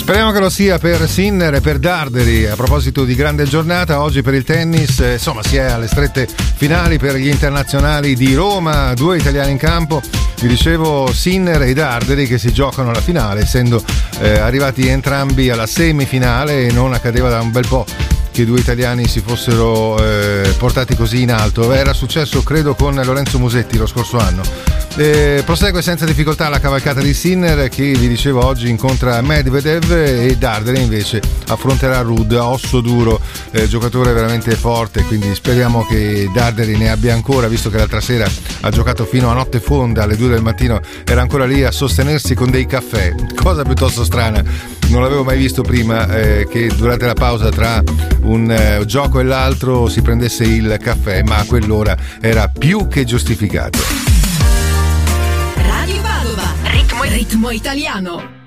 Speriamo che lo sia per Sinner e per Darderi. A proposito di grande giornata, oggi per il tennis, insomma, si è alle strette finali per gli internazionali di Roma, 2 italiani in campo. Vi dicevo Sinner e Darderi che si giocano la finale, essendo arrivati entrambi alla semifinale, e non accadeva da un bel po' che 2 italiani si fossero portati così in alto. Era successo credo con Lorenzo Musetti lo scorso anno. Prosegue senza difficoltà la cavalcata di Sinner, che vi dicevo oggi incontra Medvedev, e Darderi invece affronterà Ruud, osso duro, giocatore veramente forte, quindi speriamo che Darderi ne abbia ancora, visto che l'altra sera ha giocato fino a notte fonda, alle 2 del mattino era ancora lì a sostenersi con dei caffè, cosa piuttosto strana. Non l'avevo mai visto prima, che durante la pausa tra un gioco e l'altro si prendesse il caffè, ma a quell'ora era più che giustificato. Radio Padova, ritmo italiano.